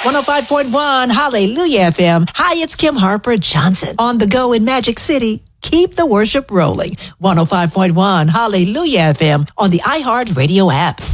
105.1 Hallelujah FM. Hi, it's Kim Harper Johnson on the go in Magic City. Keep the worship rolling. 105.1 Hallelujah FM on the iHeart Radio app.